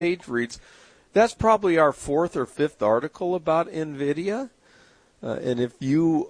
page reads. That's probably our fourth or fifth article about NVIDIA. And if you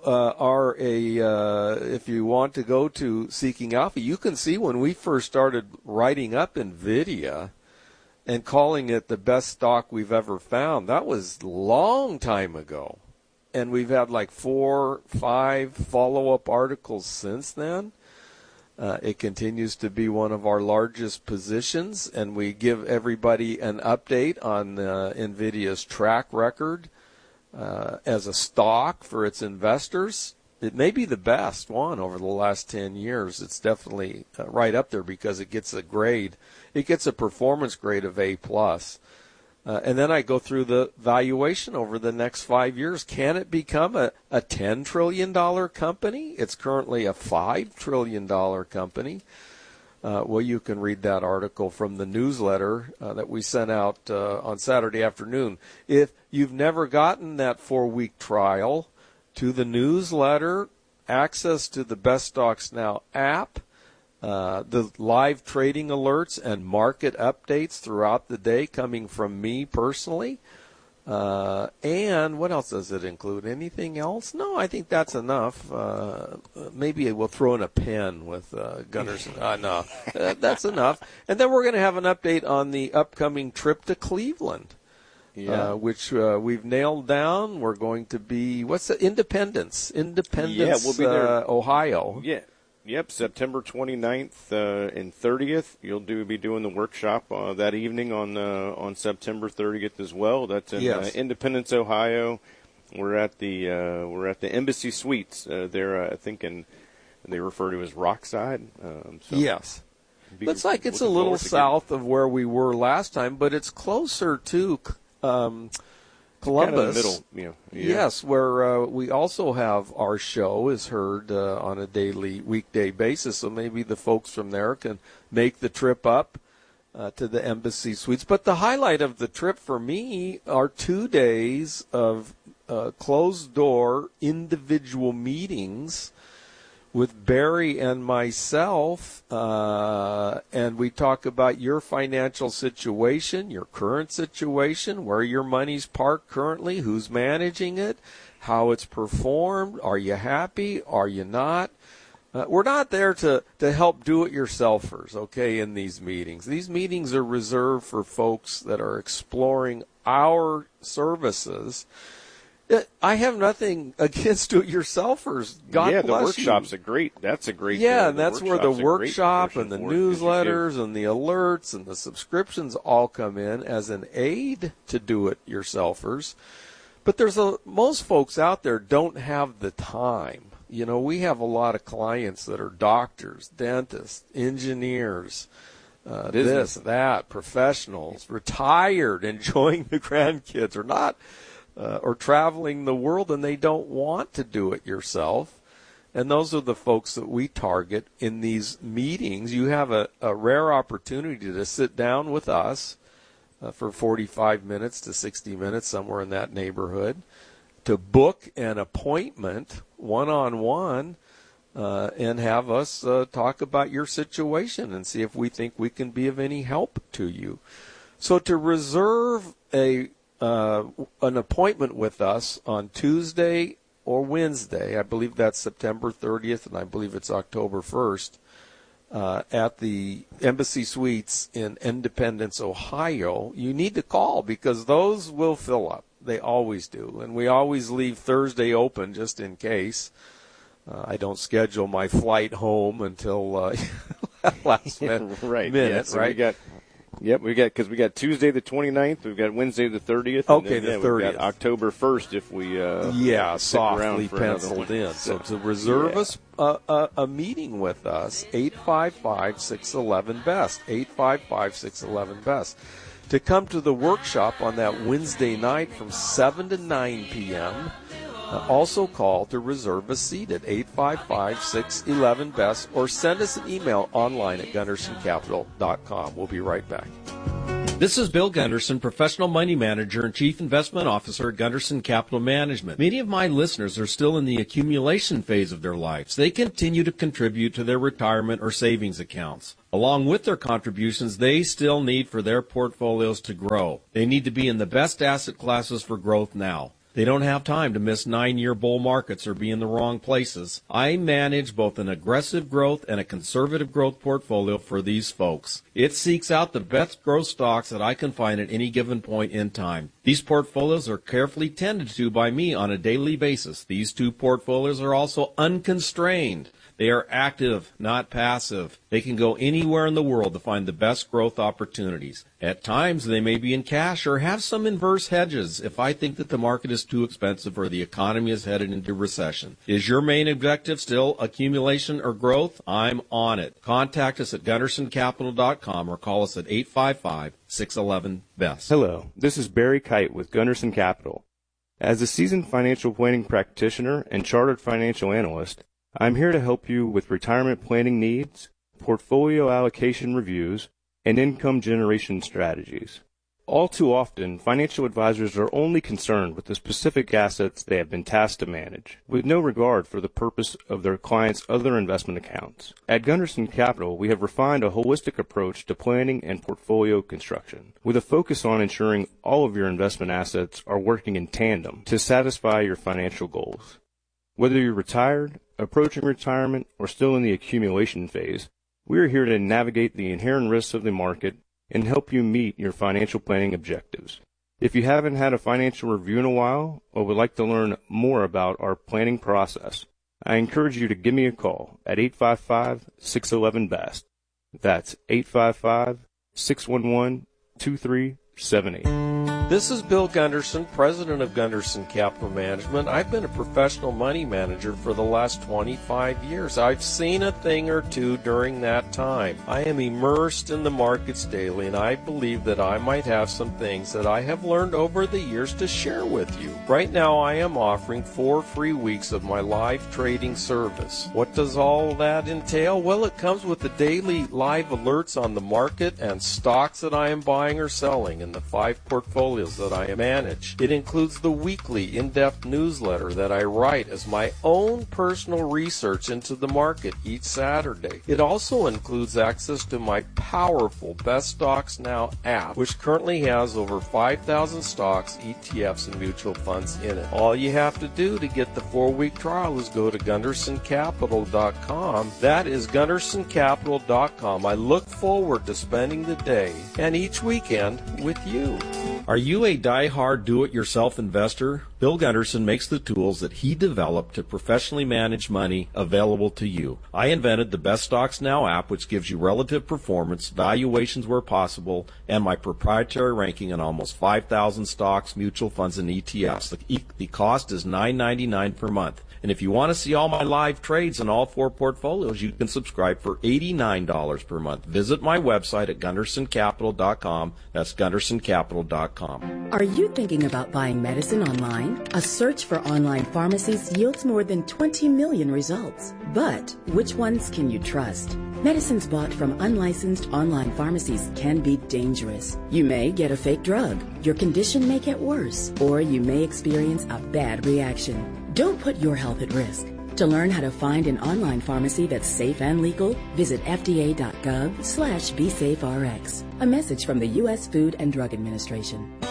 if you want to go to Seeking Alpha, you can see when we first started writing up NVIDIA and calling it the best stock we've ever found. That was a long time ago. And we've had like 4, 5 follow-up articles since then. It continues to be one of our largest positions, and we give everybody an update on NVIDIA's track record as a stock for its investors. It may be the best one over the last 10 years. It's definitely right up there because it gets a grade. It gets a performance grade of A+. And then I go through the valuation over the next 5 years. Can it become a $10 trillion company? It's currently a $5 trillion company. Well, you can read that article from the newsletter that we sent out on Saturday afternoon. If you've never gotten that 4-week trial to the newsletter, access to the Best Stocks Now app, the live trading alerts and market updates throughout the day coming from me personally. And what else does it include? Anything else? No, I think that's enough. Maybe we'll throw in a pen with Gunners. No, that's enough. And then we're going to have an update on the upcoming trip to Cleveland, which we've nailed down. We're going to be, what's the, Independence, we'll be there. Ohio. Yeah. Yep, September 29th and 30th. You'll be doing the workshop that evening on September 30th as well. That's in Independence, Ohio. We're at the Embassy Suites there. I think they refer to as Rockside. Yes, looks like it's a little south of where we were last time, but it's closer to Columbus. Kind of the middle, Yes, where we also have our show is heard on a weekday basis, so maybe the folks from there can make the trip up to the Embassy Suites. But the highlight of the trip for me are 2 days of closed-door individual meetings with Barry and myself, and we talk about your financial situation, your current situation, where your money's parked currently, who's managing it, how it's performed, are you happy, are you not? We're not there to help do-it-yourselfers, okay, in these meetings. These meetings are reserved for folks that are exploring our services. I have nothing against do-it-yourselfers. God bless you. The workshop's that's a great. Yeah, and that's where the workshop and the newsletters and the alerts and the subscriptions all come in as an aid to do-it-yourselfers. But most folks out there don't have the time. We have a lot of clients that are doctors, dentists, engineers, this, that, professionals, retired, enjoying the grandkids, or not. Or traveling the world, and they don't want to do it yourself. And those are the folks that we target in these meetings. You have a rare opportunity to sit down with us for 45 minutes to 60 minutes, somewhere in that neighborhood, to book an appointment one-on-one and have us talk about your situation and see if we think we can be of any help to you. So to reserve an appointment with us on Tuesday or Wednesday, I believe that's September 30th, and I believe it's October 1st, at the Embassy Suites in Independence, Ohio, you need to call because those will fill up. They always do. And we always leave Thursday open just in case. I don't schedule my flight home until last minute. Right. Yeah, so right? We got Tuesday the 29th, we've got Wednesday the 30th, okay, and then, the 30th. We've got October 1st if we softly penciled in. So to reserve us a meeting with us, 855-611-BEST, 855-611-BEST. To come to the workshop on that Wednesday night from 7 to 9 p.m., also call to reserve a seat at 855-611-BEST or send us an email online at GundersonCapital.com. We'll be right back. This is Bill Gunderson, Professional Money Manager and Chief Investment Officer at Gunderson Capital Management. Many of my listeners are still in the accumulation phase of their lives. They continue to contribute to their retirement or savings accounts. Along with their contributions, they still need for their portfolios to grow. They need to be in the best asset classes for growth now. They don't have time to miss 9-year bull markets or be in the wrong places. I manage both an aggressive growth and a conservative growth portfolio for these folks. It seeks out the best growth stocks that I can find at any given point in time. These portfolios are carefully tended to by me on a daily basis. These two portfolios are also unconstrained. They are active, not passive. They can go anywhere in the world to find the best growth opportunities. At times, they may be in cash or have some inverse hedges if I think that the market is too expensive or the economy is headed into recession. Is your main objective still accumulation or growth? I'm on it. Contact us at GundersonCapital.com or call us at 855-611-BEST. Hello, this is Barry Kite with Gunderson Capital. As a seasoned financial planning practitioner and chartered financial analyst, I'm here to help you with retirement planning needs, portfolio allocation reviews, and income generation strategies. All too often, financial advisors are only concerned with the specific assets they have been tasked to manage, with no regard for the purpose of their clients' other investment accounts. At Gunderson Capital, we have refined a holistic approach to planning and portfolio construction, with a focus on ensuring all of your investment assets are working in tandem to satisfy your financial goals. Whether you're retired, approaching retirement, or still in the accumulation phase, we are here to navigate the inherent risks of the market and help you meet your financial planning objectives. If you haven't had a financial review in a while or would like to learn more about our planning process, I encourage you to give me a call at 855-611-BEST. That's 855-611-2378. This is Bill Gunderson, president of Gunderson Capital Management. I've been a professional money manager for the last 25 years. I've seen a thing or two during that time. I am immersed in the markets daily, and I believe that I might have some things that I have learned over the years to share with you. Right now, I am offering 4 free weeks of my live trading service. What does all that entail? Well, it comes with the daily live alerts on the market and stocks that I am buying or selling in the 5 portfolios that I manage. It includes the weekly in-depth newsletter that I write as my own personal research into the market each Saturday. It also includes access to my powerful Best Stocks Now app, which currently has over 5,000 stocks, ETFs, and mutual funds in it. All you have to do to get the 4-week trial is go to GundersonCapital.com. That is GundersonCapital.com. I look forward to spending the day and each weekend with you. Are you a die-hard do-it-yourself investor? Bill Gunderson makes the tools that he developed to professionally manage money available to you. I invented the Best Stocks Now app, which gives you relative performance, valuations where possible, and my proprietary ranking on almost 5,000 stocks, mutual funds, and ETFs. The cost is $9.99 per month. And if you want to see all my live trades in all 4 portfolios, you can subscribe for $89 per month. Visit my website at GundersonCapital.com. That's GundersonCapital.com. Are you thinking about buying medicine online? A search for online pharmacies yields more than 20 million results. But which ones can you trust? Medicines bought from unlicensed online pharmacies can be dangerous. You may get a fake drug, your condition may get worse, or you may experience a bad reaction. Don't put your health at risk. To learn how to find an online pharmacy that's safe and legal, visit fda.gov/BeSafeRx. A message from the U.S. Food and Drug Administration.